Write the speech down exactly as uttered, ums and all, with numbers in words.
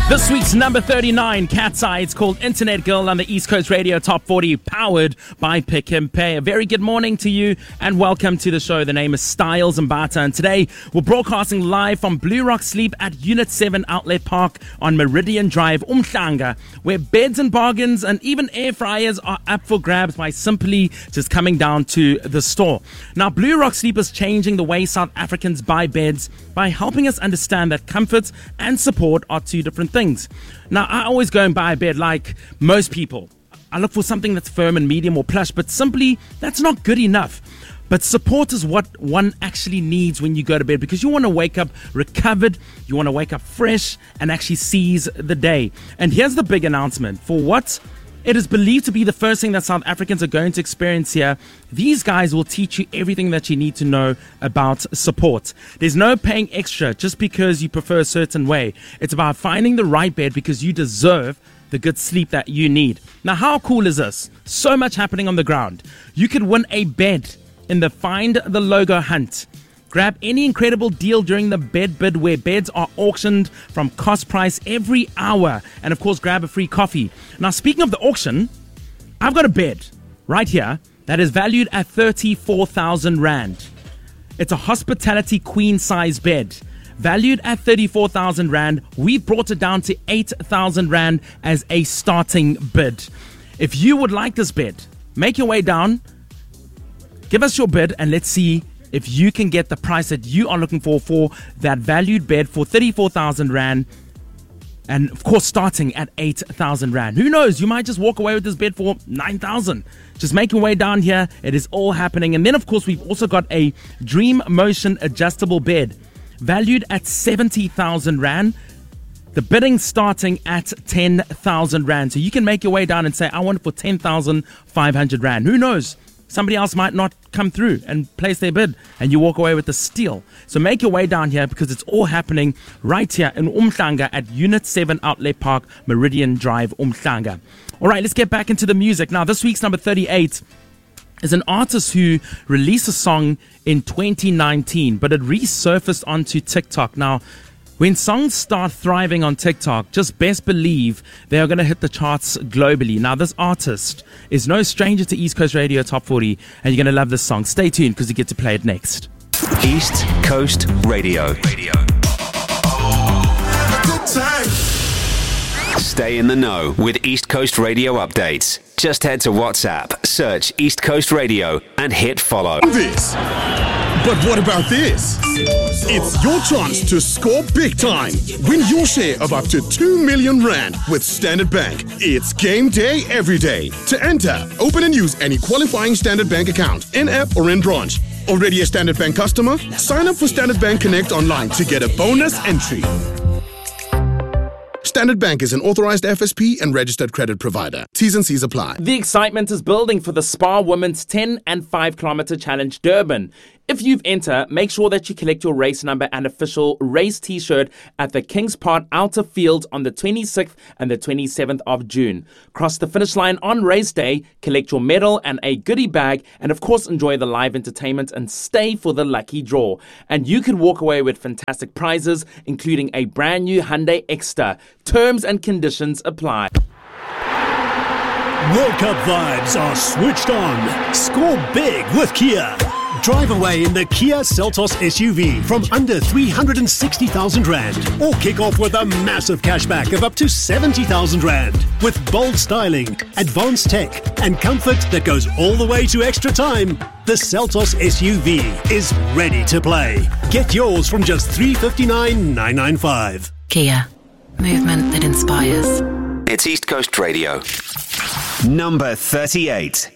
This week's number thirty-nine, Cat's Eye. It's called Internet Girl on the East Coast Radio Top forty, powered by Pick and Pay. A very good morning to you and welcome to the show. The name is Styles Mbata, and today we're broadcasting live from Blue Rock Sleep at Unit seven Outlet Park on Meridian Drive, Umhlanga, where beds and bargains and even air fryers are up for grabs by simply just coming down to the store. Now, Blue Rock Sleep is changing the way South Africans buy beds by helping us understand that comfort and support are two different things. Now, I always go and buy a bed like most people. I look for something that's firm and medium or plush, but simply that's not good enough. But support is what one actually needs when you go to bed, because you want to wake up recovered, you want to wake up fresh and actually seize the day. And here's the big announcement. For what it is believed to be the first thing that South Africans are going to experience here, these guys will teach you everything that you need to know about support. There's no paying extra just because you prefer a certain way. It's about finding the right bed because you deserve the good sleep that you need. Now, how cool is this? So much happening on the ground. You could win a bed in the Find the Logo hunt. Grab any incredible deal during the bed bid, where beds are auctioned from cost price every hour. And of course, grab a free coffee. Now, speaking of the auction, I've got a bed right here that is valued at thirty-four thousand rand. It's a hospitality queen size bed valued at thirty-four thousand rand. We brought it down to eight thousand rand as a starting bid. If you would like this bed, make your way down, give us your bid, and let's see if you can get the price that you are looking for for that valued bed for thirty-four thousand rand. And of course, starting at eight thousand rand. Who knows? You might just walk away with this bed for nine thousand. Just make your way down here. It is all happening. And then, of course, we've also got a Dream Motion adjustable bed valued at seventy thousand rand. The bidding starting at ten thousand rand. So you can make your way down and say, I want it for ten thousand five hundred rand. Who knows? Somebody else might not come through and place their bid, and you walk away with the steal. So make your way down here, because it's all happening right here in Umhlanga at Unit seven Outlet Park, Meridian Drive, Umhlanga. All right, let's get back into the music. Now, this week's number thirty-eight is an artist who released a song in twenty nineteen, but it resurfaced onto TikTok. Now, when songs start thriving on TikTok, just best believe they are going to hit the charts globally. Now, this artist is no stranger to East Coast Radio Top forty, and you're going to love this song. Stay tuned, because you get to play it next. East Coast Radio. Radio. Good time. Stay in the know with East Coast Radio updates. Just head to WhatsApp, search East Coast Radio, and hit follow. This. But what about this? It's your chance to score big time. Win your share of up to two million rand with Standard Bank. It's game day every day. To enter, open and use any qualifying Standard Bank account, in-app or in-branch. Already a Standard Bank customer? Sign up for Standard Bank Connect online to get a bonus entry. Standard Bank is an authorized F S P and registered credit provider. T's and C's apply. The excitement is building for the Spar Women's ten and five kilometer challenge Durban. If you've entered, make sure that you collect your race number and official race t-shirt at the Kings Park Outer Field on the twenty-sixth and the twenty-seventh of June. Cross the finish line on race day, collect your medal and a goodie bag, and of course enjoy the live entertainment and stay for the lucky draw. And you could walk away with fantastic prizes, including a brand new Hyundai Exter. Terms and conditions apply. World Cup vibes are switched on. Score big with Kia. Drive away in the Kia Seltos S U V from under three hundred sixty thousand rand, or kick off with a massive cashback of up to seventy thousand rand. With bold styling, advanced tech, and comfort that goes all the way to extra time, the Seltos S U V is ready to play. Get yours from just three hundred fifty-nine thousand nine hundred ninety-five. Kia. Movement that inspires. It's East Coast Radio. Number thirty-eight.